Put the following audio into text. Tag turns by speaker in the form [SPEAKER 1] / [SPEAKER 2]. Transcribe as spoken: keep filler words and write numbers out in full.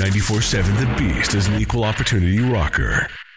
[SPEAKER 1] ninety-four point seven The Beast is an equal opportunity rocker.